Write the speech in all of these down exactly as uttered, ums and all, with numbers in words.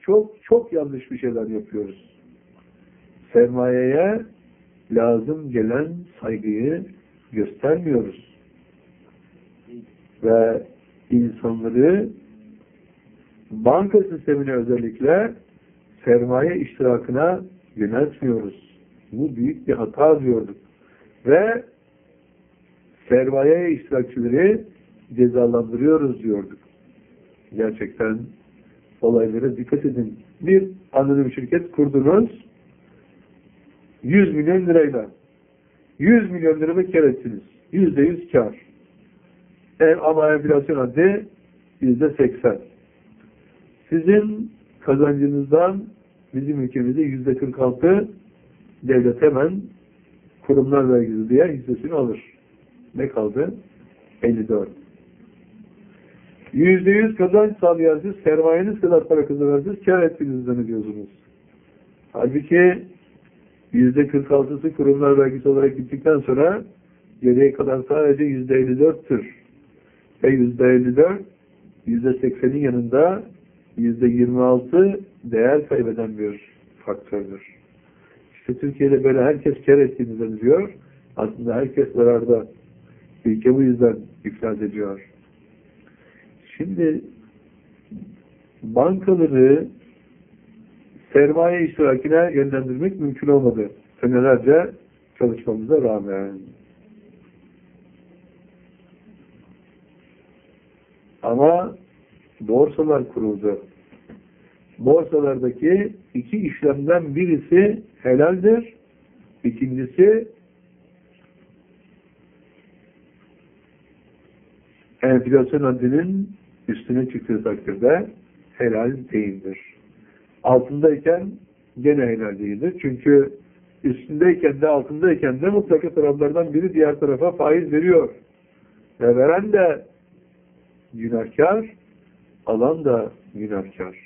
çok çok yanlış bir şeyler yapıyoruz. Sermayeye lazım gelen saygıyı göstermiyoruz. Ve insanları banka sistemine özellikle sermaye iştirakına yöneltmiyoruz. Bu büyük bir hata diyorduk. Ve sermaye iştirakçıları cezalandırıyoruz diyorduk. Gerçekten olaylara dikkat edin. Bir anonim şirket kurdunuz, yüz milyon lirayla. yüz milyon lirada kar ettiniz. yüzde yüz kar. En, ama enflasyon haddi yüzde seksen. Sizin kazancınızdan bizim ülkemizde yüzde kırk altı devlet hemen kurumlar vergisi diye hissesini alır. Ne kaldı? elli dört. yüzde yüz kazanç sağlayan siz sermayeniz kadar para kazanırsınız, kar ettiğinizi zannediyorsunuz. Halbuki yüzde kırk altısı kurumlar vergisi olarak gittikten sonra geriye kalan sadece yüzde elli dörttür. Ve yüzde elli dört, yüzde seksenin yanında yüzde yirmi altı değer kaybeden bir faktördür. İşte Türkiye'de böyle herkes kar ettiğini zannediyor. Aslında herkes zararda. Ülke bu yüzden iflas ediyor. Şimdi bankaları sermaye iştirakine yönlendirmek mümkün olmadı. Senelerce çalışmamıza rağmen. Ama borsalar kuruldu. Borsalardaki iki işlemden birisi helaldir. İkincisi enflasyon haddinin üstüne çıktığı takdirde helal değildir. Altındayken gene helal değildir. Çünkü üstündeyken de altındayken de mutlaka taraflardan biri diğer tarafa faiz veriyor. Ve veren de günahkar, alan da günahkar.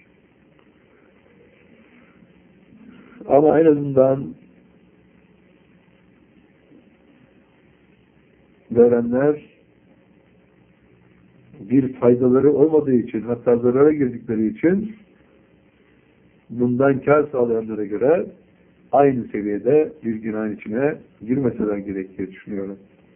Ama en azından verenler bir faydaları olmadığı için, hatta zarara girdikleri için bundan kar sağlayanlara göre aynı seviyede bir günahın içine girmeseler gerek diye düşünüyorum.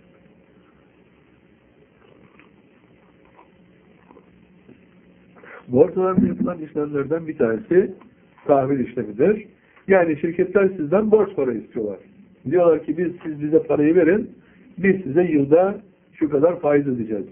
Borsalarda yapılan işlemlerden bir tanesi tahvil işlemidir. Yani şirketler sizden borç para istiyorlar. Diyorlar ki biz siz bize parayı verin, biz size yılda şu kadar faiz ödeyeceğiz.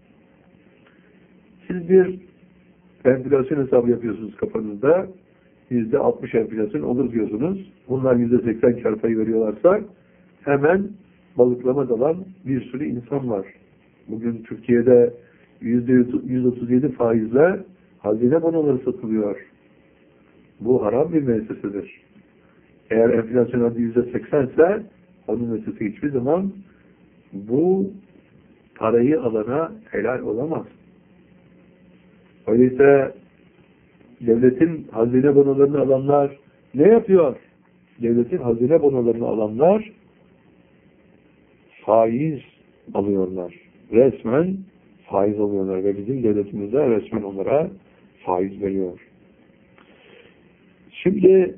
Siz bir enflasyon hesabı yapıyorsunuz kafanızda. yüzde altmış enflasyon olur diyorsunuz. Bunlar yüzde seksen kar payı veriyorlarsa hemen balıklama dalan bir sürü insan var. Bugün Türkiye'de yüzde yüz otuz yedi faizle hazine bonoları satılıyor. Bu haram bir müessesedir. Eğer enflasyon adı yüzde seksen ise onun müessesesi hiçbir zaman bu parayı alana helal olamaz. Öyleyse devletin hazine bonolarını alanlar ne yapıyor? Devletin hazine bonolarını alanlar faiz alıyorlar. Resmen faiz alıyorlar ve bizim devletimizde resmen onlara faiz veriyor. Şimdi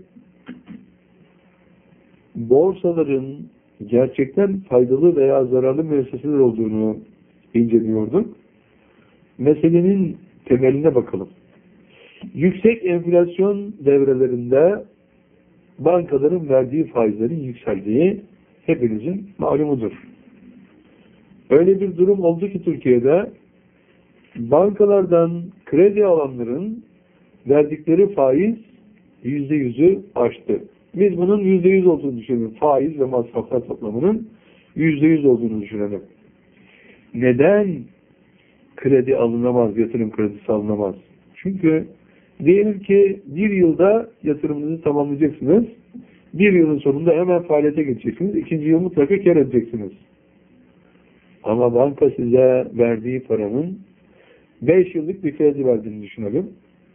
borsaların gerçekten faydalı veya zararlı müesseseler olduğunu inceliyorduk. Meselenin temeline bakalım. Yüksek enflasyon devrelerinde bankaların verdiği faizlerin yükseldiği hepinizin malumudur. Öyle bir durum oldu ki Türkiye'de bankalardan kredi alanların verdikleri faiz yüzde yüzü aştı. Biz bunun yüzde yüz olduğunu düşünelim. Faiz ve masraflar toplamının yüzde yüz olduğunu düşünelim. Neden kredi alınamaz, yatırım kredisi alınamaz? Çünkü diyelim ki bir yılda yatırımınızı tamamlayacaksınız. Bir yılın sonunda hemen faaliyete geçeceksiniz. İkinci yıl mutlaka kar edeceksiniz. Ama banka size verdiği paranın beş yıllık bir kredi verdiğini düşünelim.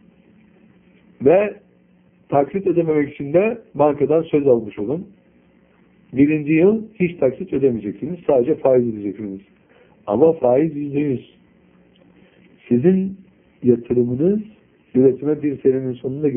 Ve taksit ödememek için de bankadan söz almış olun. Birinci yıl hiç taksit ödemeyeceksiniz. Sadece faiz ödeyeceksiniz. Ama faiz yüzde yüz. Sizin yatırımınız üretime bir senenin sonunda